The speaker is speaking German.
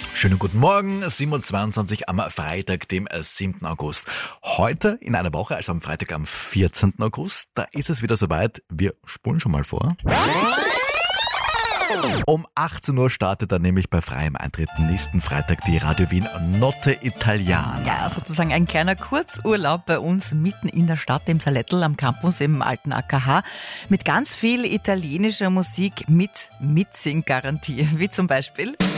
Schönen guten Morgen, 7.22 Uhr am Freitag, dem 7. August. Heute in einer Woche, also am Freitag am 14. August, da ist es wieder soweit. Wir spulen schon mal vor. Um 18 Uhr startet dann nämlich bei freiem Eintritt nächsten Freitag die Radio Wien Notte Italiana. Ja, sozusagen ein kleiner Kurzurlaub bei uns mitten in der Stadt, im Salettl am Campus im alten AKH, mit ganz viel italienischer Musik mit Mitsing-Garantie, wie zum Beispiel...